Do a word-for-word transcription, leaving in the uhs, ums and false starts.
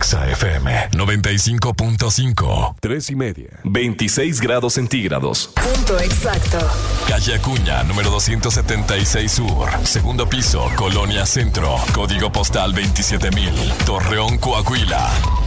Exa F M noventa y cinco punto cinco. Tres y media. veintiséis grados centígrados. Punto exacto. Calle Acuña, número doscientos setenta y seis Sur. Segundo piso, Colonia Centro. Código postal veintisiete mil. Torreón, Coahuila.